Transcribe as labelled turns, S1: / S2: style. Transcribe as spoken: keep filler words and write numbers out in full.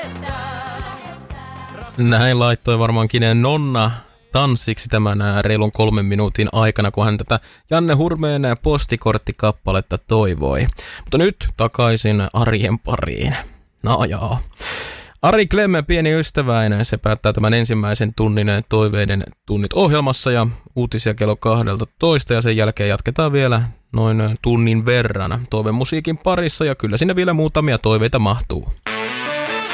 S1: Näin laittoi varmaankin Nonna tanssiksi tämän reilun kolmen minuutin aikana, kun hän tätä Janne Hurmeen postikorttikappaletta toivoi. Mutta nyt takaisin arjen pariin. No joo. Ari Klemme, pieni ystäväinen, se päättää tämän ensimmäisen tunnin toiveiden tunnit ohjelmassa ja uutisia kello kaksitoista ja sen jälkeen jatketaan vielä noin tunnin verran toivemusiikin parissa ja kyllä sinne vielä muutamia toiveita mahtuu.